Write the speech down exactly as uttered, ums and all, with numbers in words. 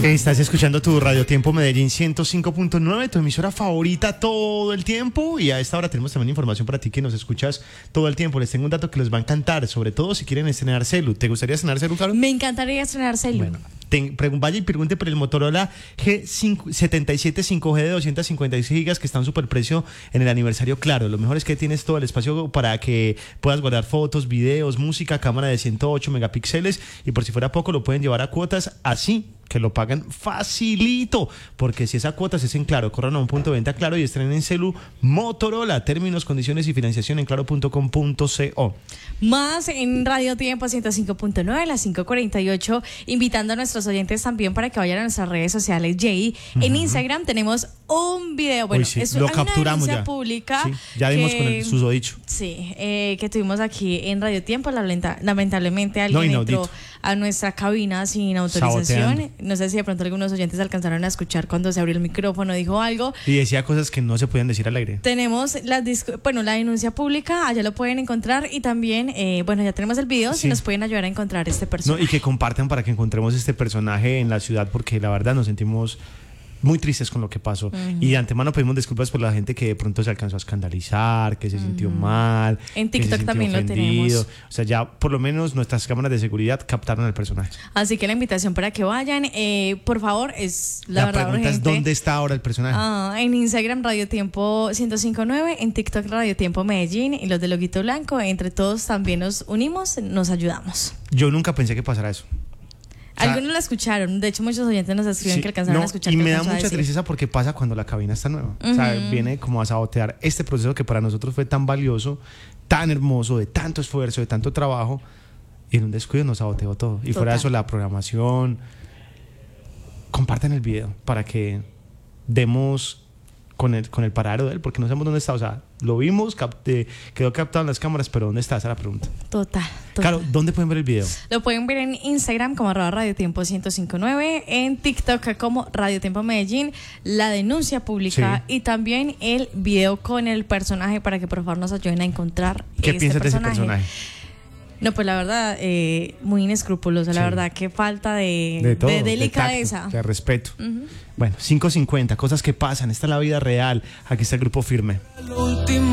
Estás escuchando tu Radio Tiempo Medellín ciento cinco punto nueve, tu emisora favorita todo el tiempo. Y a esta hora tenemos también información para ti que nos escuchas todo el tiempo. Les tengo un dato que les va a encantar, sobre todo si quieren estrenar celu. ¿Te gustaría estrenar celu, Caro? Me encantaría estrenar celu. Bueno, ten, pregun- vaya y pregunte por el Motorola G setenta y siete cinco G de doscientos cincuenta y seis gigas que está en superprecio en el aniversario. Claro, lo mejor es que tienes todo el espacio para que puedas guardar fotos, videos, música, cámara de ciento ocho megapíxeles, y por si fuera poco lo pueden llevar a cuotas así que lo pagan facilito, porque si esa cuota se es en Claro, corran a un punto de venta Claro y estrenen celu Motorola. Términos, condiciones y financiación en claro punto com punto co. Más en Radio Tiempo ciento cinco punto nueve a las cinco cuarenta y ocho, invitando a nuestros oyentes también para que vayan a nuestras redes sociales. Jay, uh-huh. En Instagram tenemos un video, bueno, Uy, sí, es lo una capturamos denuncia ya. pública. Sí, ya dimos que, con el susodicho. Sí, eh, que tuvimos aquí en Radio Tiempo. Lamenta, lamentablemente alguien no, entró a nuestra cabina sin autorización. Saboteando. No sé si de pronto algunos oyentes alcanzaron a escuchar cuando se abrió el micrófono, dijo algo. Y decía cosas que no se podían decir al aire. Tenemos la, bueno, la denuncia pública, allá lo pueden encontrar, y también, eh, bueno, ya tenemos el video, sí. Si nos pueden ayudar a encontrar este personaje. No, y que compartan para que encontremos este personaje en la ciudad, porque la verdad nos sentimos muy tristes con lo que pasó. Uh-huh. Y de antemano pedimos disculpas por la gente que de pronto se alcanzó a escandalizar, que se uh-huh. sintió mal. En TikTok también ofendido. Lo tenemos. O sea, ya por lo menos nuestras cámaras de seguridad captaron al personaje. Así que la invitación para que vayan, eh, por favor, es la, la verdad pregunta urgente. Es ¿dónde está ahora el personaje? Ah, en Instagram Radio Tiempo ciento cinco punto nueve, en TikTok Radio Tiempo Medellín, y los de Loguito Blanco. Entre todos también nos unimos, nos ayudamos. Yo nunca pensé que pasara eso. O sea, algunos la escucharon, de hecho muchos oyentes nos escriben sí, que alcanzaron no, a escuchar. Y me da mucha tristeza porque pasa cuando la cabina está nueva. Uh-huh. O sea, viene como a sabotear este proceso que para nosotros fue tan valioso, tan hermoso, de tanto esfuerzo, de tanto trabajo, y en un descuido nos saboteó todo. Y Total. Fuera de eso, la programación. Compartan el video para que demos con el, con el paradero de él, porque no sabemos dónde está. O sea, lo vimos, capté, quedó captado en las cámaras, pero ¿dónde está? Esa es la pregunta. Total, total. Claro, ¿dónde pueden ver el video? Lo pueden ver en Instagram como arroba Radio Tiempo ciento cinco punto nueve, en TikTok como Radio Tiempo Medellín, la denuncia pública, sí. Y también el video con el personaje para que por favor nos ayuden a encontrar ¿Qué este piensas personaje. de ese personaje? No, pues la verdad, eh, muy inescrupuloso, sí. La verdad, qué falta de, de, todo, de delicadeza. De, tacto, de respeto. Uh-huh. Bueno, cinco cincuenta, cosas que pasan, esta es la vida real. Aquí está el Grupo Firme.